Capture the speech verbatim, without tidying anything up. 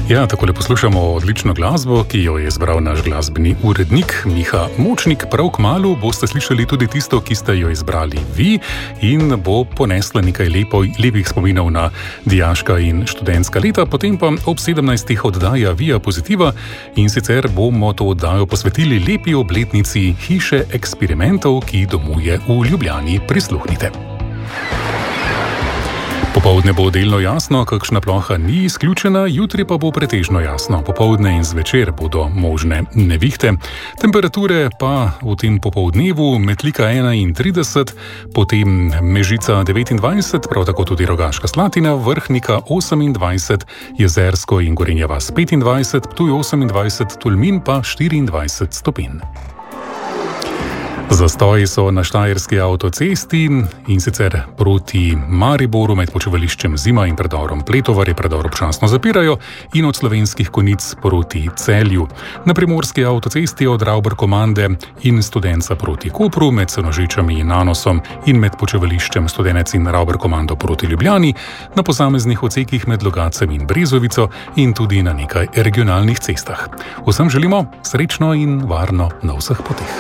Ja, takole poslušamo odlično glasbo, ki jo je izbral naš glasbeni urednik Miha Močnik. Prav kmalu boste slišali tudi tisto, ki ste jo izbrali vi in bo ponesla nekaj lepo, lepih spominov na dijaška in študentska leta. Potem pa ob sedemnajstih oddaja Via Pozitiva in sicer bomo to oddajo posvetili lepi obletnici hiše eksperimentov, ki domuje v Ljubljani. Prisluhnite. Popoldne bo delno jasno, kakšna ploha ni izključena, jutri pa bo pretežno jasno. Popoldne in zvečer bodo možne nevihte. Temperature pa v tem popoldnevu Metlika enaintrideset, potem Mežica devetindvajset, prav tako tudi Rogaška Slatina, Vrhnika osemindvajset, Jezersko in Gorenja vas petindvajset, Ptuj osemindvajset, Tolmin pa štiriindvajset stopinj. Zastoji so na štajerski avtocesti in sicer proti Mariboru med počivališčem Zima in predorom Pletovar je predor občasno zapirajo in od Slovenskih Konjic proti Celju. Na primorski avtocesti od Ravbarkomande in Studenca proti Kopru med Senožečami in Nanosom in med počivališčem Studenec in Ravbarkomando proti Ljubljani, na posameznih odsekih med Logacem in Brezovico in tudi na nekaj regionalnih cestah. Vsem želimo srečno in varno na vseh poteh.